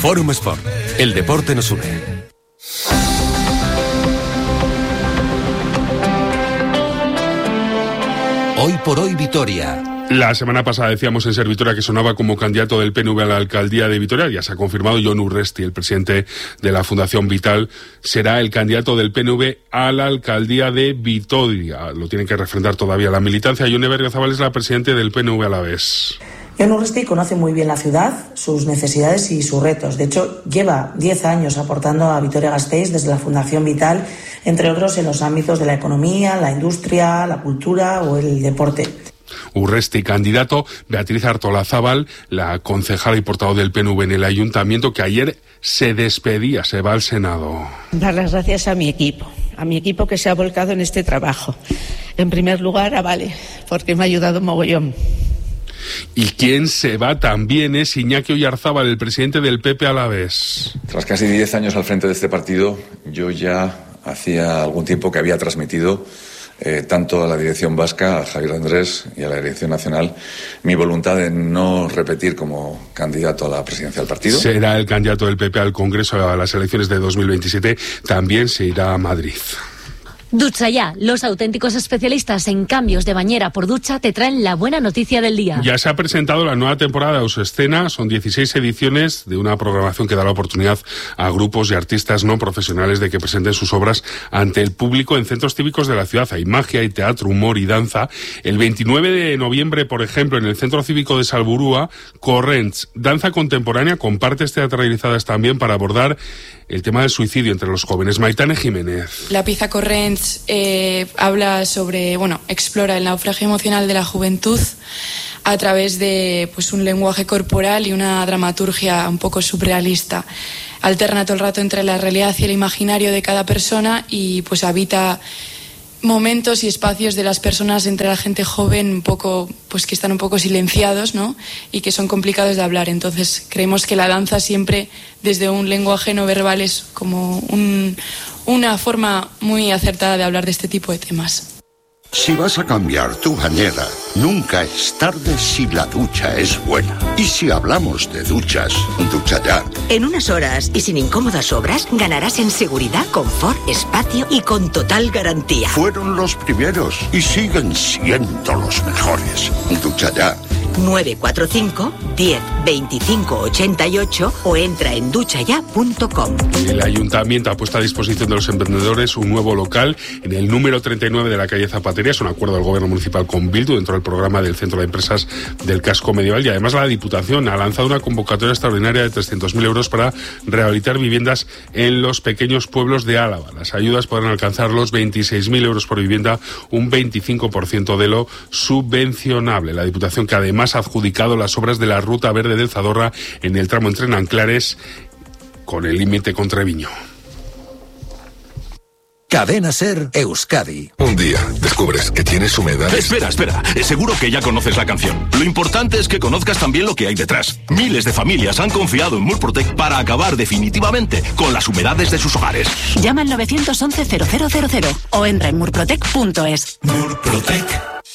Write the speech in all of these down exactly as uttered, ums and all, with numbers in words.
Forum Sport. El deporte nos une. Hoy por hoy Vitoria. La semana pasada decíamos en Ser Vitoria que sonaba como candidato del P N V a la alcaldía de Vitoria. Ya se ha confirmado. Jon Urresti, el presidente de la Fundación Vital, será el candidato del P N V a la alcaldía de Vitoria. Lo tiene que refrendar todavía la militancia. Jone Berriozabal es la presidente del P N V Alavés. Jon Urresti conoce muy bien la ciudad, sus necesidades y sus retos. De hecho, lleva diez años aportando a Vitoria-Gasteiz desde la Fundación Vital, entre otros en los ámbitos de la economía, la industria, la cultura o el deporte. Urresti candidato, Beatriz Artolazábal, la concejala y portavoz del P N V en el ayuntamiento, que ayer se despedía, se va al Senado. Dar las gracias a mi equipo, a mi equipo que se ha volcado en este trabajo. En primer lugar, a Vale, porque me ha ayudado mogollón. Y quien se va también es Iñaki Oyarzábal, el presidente del P P Alavés. Tras casi diez años al frente de este partido, yo ya hacía algún tiempo que había transmitido eh, tanto a la dirección vasca, a Javier Andrés, y a la dirección nacional, mi voluntad de no repetir como candidato a la presidencia del partido. Será el candidato del P P al Congreso a las elecciones de dos mil veintisiete. También se irá a Madrid. Ducha Ya, los auténticos especialistas en cambios de bañera por ducha te traen la buena noticia del día. Ya se ha presentado la nueva temporada de Autoescena. Son dieciséis ediciones de una programación que da la oportunidad a grupos y artistas no profesionales de que presenten sus obras ante el público en centros cívicos de la ciudad. Hay magia, hay teatro, humor y danza. El veintinueve de noviembre, por ejemplo, en el Centro Cívico de Salburúa, Corrents, danza contemporánea con partes teatralizadas también para abordar el tema del suicidio entre los jóvenes. Maitane Jiménez. La pieza Corrents eh, habla sobre, bueno, explora el naufragio emocional de la juventud a través de pues un lenguaje corporal y una dramaturgia un poco surrealista. Alterna todo el rato entre la realidad y el imaginario de cada persona y pues habita momentos y espacios de las personas entre la gente joven un poco, pues que están un poco silenciados, ¿no? Y que son complicados de hablar. Entonces creemos que la danza siempre desde un lenguaje no verbal es como un, una forma muy acertada de hablar de este tipo de temas. Si vas a cambiar tu bañera, nunca es tarde si la ducha es buena. Y si hablamos de duchas, Ducha Ya. En unas horas y sin incómodas obras, ganarás en seguridad, confort, espacio y con total garantía. Fueron los primeros y siguen siendo los mejores. Ducha Ya. nueve cuatro cinco, diez, veinticinco, ochenta y ocho o entra en ducha ya punto com. El ayuntamiento ha puesto a disposición de los emprendedores un nuevo local en el número treinta y nueve de la calle Zapatería. Es un acuerdo del gobierno municipal con Bildu dentro del programa del Centro de Empresas del Casco Medieval, y además la Diputación ha lanzado una convocatoria extraordinaria de trescientos mil euros para rehabilitar viviendas en los pequeños pueblos de Álava. Las ayudas podrán alcanzar los veintiséis mil euros por vivienda, un veinticinco por ciento de lo subvencionable. La Diputación, que además ha adjudicado las obras de la Ruta Verde del Zadorra en el tramo entre Nanclares con el límite con Treviño. Cadena Ser Euskadi. Un día descubres que tienes humedad. Espera, espera. Seguro que ya conoces la canción. Lo importante es que conozcas también lo que hay detrás. Miles de familias han confiado en Murprotec para acabar definitivamente con las humedades de sus hogares. Llama al nueve once cero cero cero cero o entra en murprotec punto es. Murprotec.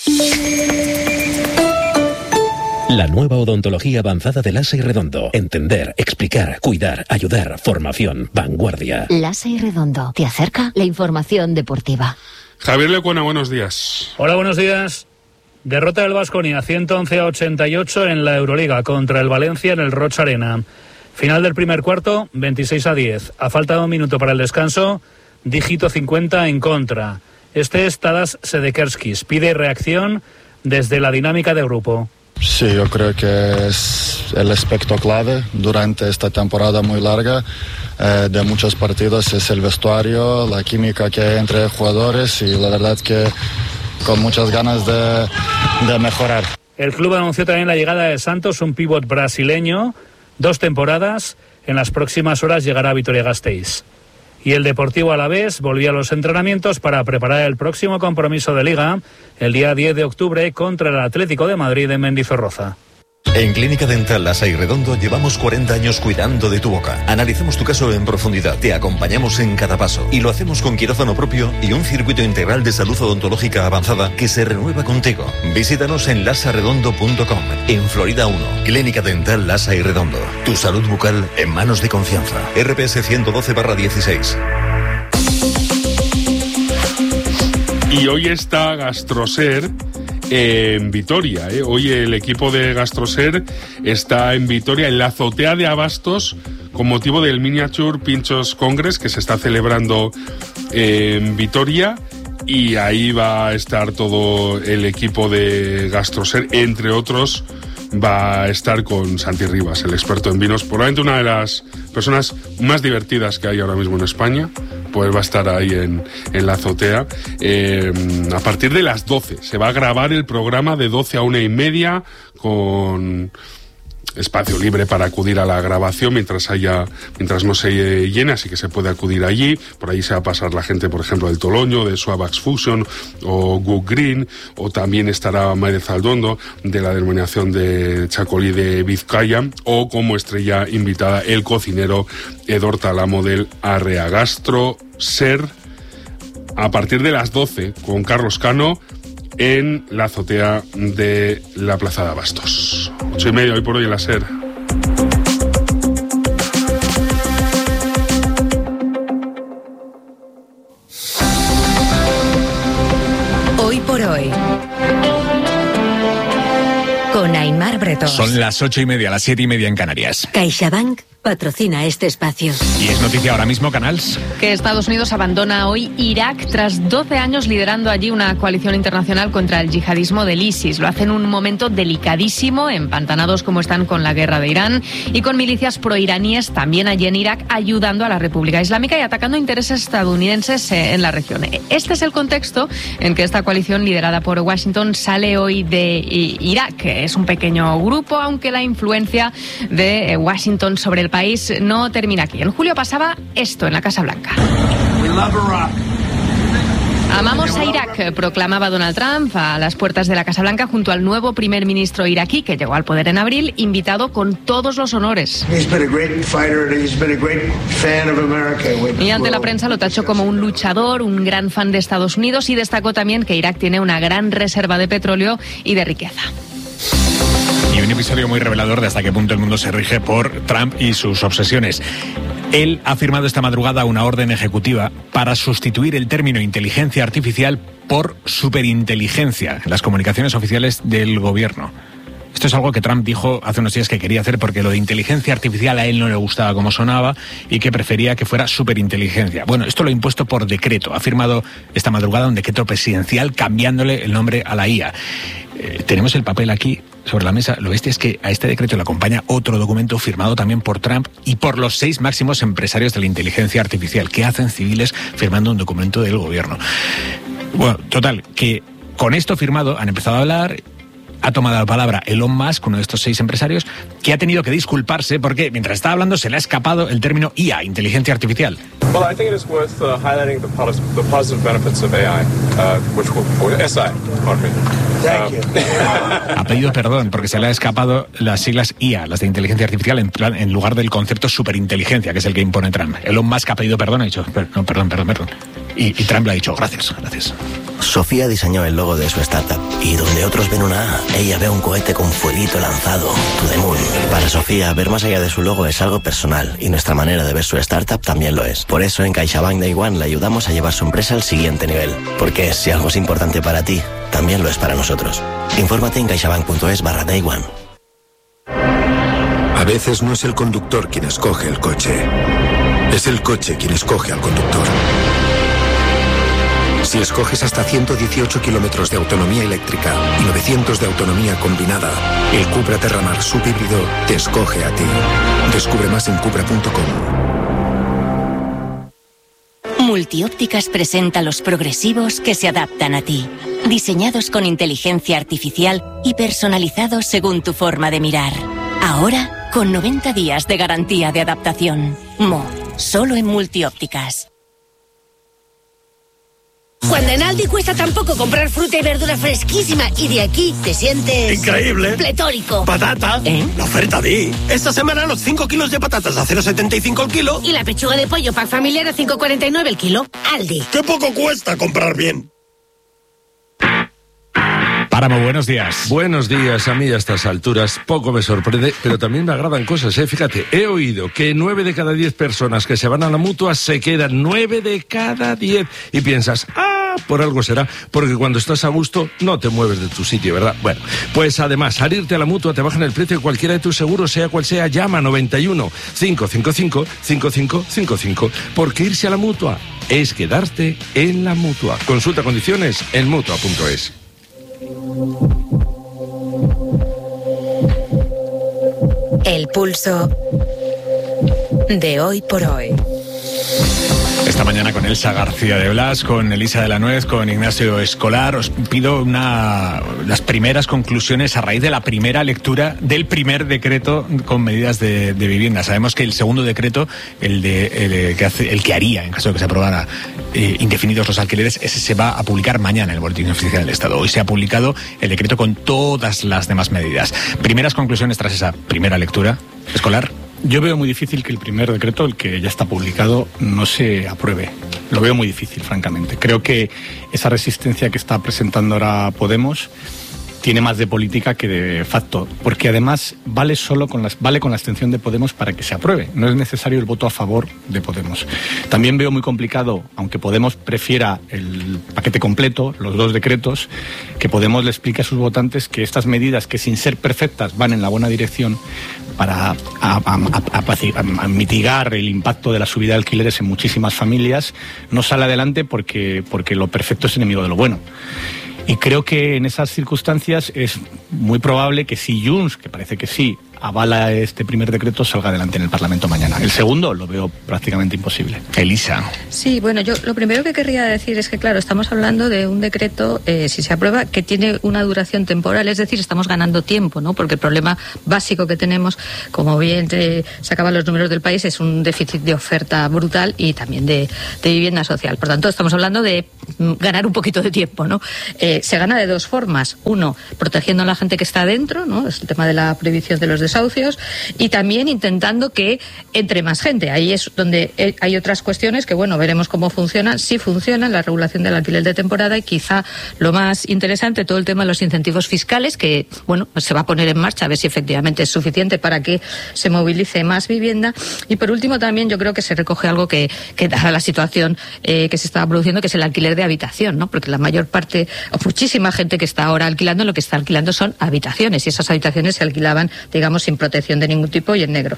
La nueva odontología avanzada de Lasa y Redondo. Entender, explicar, cuidar, ayudar, formación, vanguardia. Lasa y Redondo. Te acerca la información deportiva. Javier Lecuona, buenos días. Hola, buenos días. Derrota del Baskonia ciento once a ochenta y ocho en la Euroliga contra el Valencia en el Roig Arena. Final del primer cuarto, veintiséis a diez. A falta de un minuto para el descanso, dígito cincuenta en contra. Este es Tadas Sedekerskis. Pide reacción desde la dinámica de grupo. Sí, yo creo que es el aspecto clave durante esta temporada muy larga eh, de muchos partidos, es el vestuario, la química que hay entre jugadores y la verdad que con muchas ganas de, de mejorar. El club anunció también la llegada de Santos, un pívot brasileño, dos temporadas, en las próximas horas llegará a Vitoria-Gasteiz. Y el Deportivo Alavés volvió a los entrenamientos para preparar el próximo compromiso de Liga el día diez de octubre contra el Atlético de Madrid en Mendizorroza. En Clínica Dental Lasa y Redondo llevamos cuarenta años cuidando de tu boca. Analizamos tu caso en profundidad, te acompañamos en cada paso y lo hacemos con quirófano propio y un circuito integral de salud odontológica avanzada que se renueva contigo. Visítanos en lasa redondo punto com, en Florida uno. Clínica Dental Lasa y Redondo. Tu salud bucal en manos de confianza. R P S ciento doce barra dieciséis. Y hoy está Gastroser en Vitoria, ¿eh? Hoy el equipo de Gastroser está en Vitoria, en la azotea de Abastos, con motivo del Miniature Pinchos Congress que se está celebrando en Vitoria, y ahí va a estar todo el equipo de Gastroser, entre otros va a estar con Santi Rivas, el experto en vinos, probablemente una de las personas más divertidas que hay ahora mismo en España. Pues va a estar ahí en, en la azotea. Eh, a partir de las doce se va a grabar el programa de doce a una y media, con espacio libre para acudir a la grabación mientras haya, mientras no se llene, así que se puede acudir allí. Por ahí se va a pasar la gente, por ejemplo, del Toloño, de Suavax Fusion o Good Green, o también estará Maire Zaldondo de la denominación de Chacolí de Vizcaya, o como estrella invitada el cocinero Edor Talamo del Arrea. Gastroser a partir de las doce con Carlos Cano en la azotea de la Plaza de Abastos. Ocho y media hoy por hoy en la SER. Hoy por hoy, con Aimar Bretón. Son las ocho y media, las siete y media en Canarias. CaixaBank patrocina este espacio. Y es noticia ahora mismo, Canals, que Estados Unidos abandona hoy Irak tras doce años liderando allí una coalición internacional contra el yihadismo del ISIS. Lo hace en un momento delicadísimo, empantanados como están con la guerra de Irán y con milicias proiraníes también allí en Irak, ayudando a la República Islámica y atacando intereses estadounidenses en la región. Este es el contexto en que esta coalición liderada por Washington sale hoy de Irak. Es un pequeño grupo, aunque la influencia de Washington sobre el país no termina aquí. En julio pasaba esto en la Casa Blanca. Amamos a Irak, proclamaba Donald Trump a las puertas de la Casa Blanca junto al nuevo primer ministro iraquí que llegó al poder en abril, invitado con todos los honores. Y ante la prensa lo tachó como un luchador, un gran fan de Estados Unidos, y destacó también que Irak tiene una gran reserva de petróleo y de riqueza. Y un episodio muy revelador de hasta qué punto el mundo se rige por Trump y sus obsesiones. Él ha firmado esta madrugada una orden ejecutiva para sustituir el término inteligencia artificial por superinteligencia en las comunicaciones oficiales del gobierno. Esto es algo que Trump dijo hace unos días que quería hacer porque lo de inteligencia artificial a él no le gustaba como sonaba y que prefería que fuera superinteligencia. Bueno, esto lo ha impuesto por decreto. Ha firmado esta madrugada un decreto presidencial cambiándole el nombre a la I A. Eh, tenemos el papel aquí sobre la mesa. Lo bestia es que a este decreto le acompaña otro documento firmado también por Trump y por los seis máximos empresarios de la inteligencia artificial. ¿Qué hacen civiles firmando un documento del gobierno? Bueno, total, que con esto firmado han empezado a hablar. Ha tomado la palabra Elon Musk, uno de estos seis empresarios, que ha tenido que disculparse porque mientras estaba hablando se le ha escapado el término I A, inteligencia artificial. Well, I think it is worth uh, highlighting the, pos- the positive benefits of A I, uh, which will, or S I, pardon me. Thank you. Ha pedido perdón porque se le ha escapado las siglas I A, las de inteligencia artificial, en, plan, en lugar del concepto superinteligencia, que es el que impone Trump. Elon Musk ha pedido perdón, ha dicho, no, perdón, perdón, perdón. Y, y Trump le ha dicho, gracias, gracias. Sofía diseñó el logo de su startup y donde otros ven una A, ella ve un cohete con fueguito lanzado, to the moon. Para Sofía, ver más allá de su logo es algo personal y nuestra manera de ver su startup también lo es. Por eso en CaixaBank Day One le ayudamos a llevar su empresa al siguiente nivel. Porque si algo es importante para ti, también lo es para nosotros. Infórmate en caixabank.es barra Day One. A veces no es el conductor quien escoge el coche, es el coche quien escoge al conductor. Si escoges hasta ciento dieciocho kilómetros de autonomía eléctrica y novecientos de autonomía combinada, el Cupra Terramar subhíbrido te escoge a ti. Descubre más en cupra punto com. Multiópticas presenta los progresivos que se adaptan a ti. Diseñados con inteligencia artificial y personalizados según tu forma de mirar. Ahora, con noventa días de garantía de adaptación. Mo, solo en Multiópticas. Cuando en Aldi cuesta tan poco comprar fruta y verdura fresquísima y de aquí te sientes... ¡increíble! Pletórico. ¡Patata! ¿Eh? La oferta di. Esta semana los cinco kilos de patatas a cero coma setenta y cinco el kilo. Y la pechuga de pollo pack familiar a cinco coma cuarenta y nueve el kilo. Aldi. ¡Qué poco cuesta comprar bien! Páramo, buenos días. Buenos días. A mí a estas alturas poco me sorprende, pero también me agradan cosas, ¿eh? Fíjate, he oído que nueve de cada diez personas que se van a la Mutua se quedan. Nueve de cada diez. Y piensas, ah, por algo será, porque cuando estás a gusto no te mueves de tu sitio, ¿verdad? Bueno, pues además, al irte a la Mutua te bajan el precio de cualquiera de tus seguros, sea cual sea. Llama noventa y uno, cinco cinco cinco, cinco cinco cinco cinco, porque irse a la Mutua es quedarte en la Mutua. Consulta condiciones en mutua punto es. El pulso de hoy por hoy. Esta mañana con Elsa García de Blas, con Elisa de la Nuez, con Ignacio Escolar, os pido una, las primeras conclusiones a raíz de la primera lectura del primer decreto con medidas de, de vivienda. Sabemos que el segundo decreto, el, de, el, que, hace, el que haría, en caso de que se aprobara eh, indefinidos los alquileres, ese se va a publicar mañana en el Boletín Oficial del Estado. Hoy se ha publicado el decreto con todas las demás medidas. Primeras conclusiones tras esa primera lectura, Escolar. Yo veo muy difícil que el primer decreto, el que ya está publicado, no se apruebe. Lo veo muy difícil, francamente. Creo que esa resistencia que está presentando ahora Podemos tiene más de política que de facto, porque además vale solo con las, vale con la abstención de Podemos para que se apruebe. No es necesario el voto a favor de Podemos. También veo muy complicado, aunque Podemos prefiera el paquete completo, los dos decretos, que Podemos le explique a sus votantes que estas medidas, que sin ser perfectas van en la buena dirección para a, a, a, a, a mitigar el impacto de la subida de alquileres en muchísimas familias, no sale adelante porque, porque lo perfecto es enemigo de lo bueno. Y creo que en esas circunstancias es muy probable que si Junts, que parece que sí, avala este primer decreto, salga adelante en el Parlamento mañana. El segundo lo veo prácticamente imposible. Elisa. Sí, bueno, yo lo primero que querría decir es que, claro, estamos hablando de un decreto, eh, si se aprueba, que tiene una duración temporal, es decir, estamos ganando tiempo, ¿no? Porque el problema básico que tenemos, como bien te sacaban los números del país, es un déficit de oferta brutal y también de, de vivienda social. Por tanto, estamos hablando de ganar un poquito de tiempo, ¿no? Eh, se gana de dos formas. Uno, protegiendo a la gente que está dentro, ¿no? Es el tema de la prohibición de los desahucios, y también intentando que entre más gente. Ahí es donde hay otras cuestiones que, bueno, veremos cómo funcionan. Si funcionan, la regulación del alquiler de temporada, y quizá lo más interesante, todo el tema de los incentivos fiscales, que, bueno, se va a poner en marcha, a ver si efectivamente es suficiente para que se movilice más vivienda. Y por último, también yo creo que se recoge algo que, que dada la situación eh, que se estaba produciendo, que es el alquiler de habitación, ¿no? Porque la mayor parte, o muchísima gente que está ahora alquilando, lo que está alquilando son habitaciones, y esas habitaciones se alquilaban, digamos, sin protección de ningún tipo y en negro.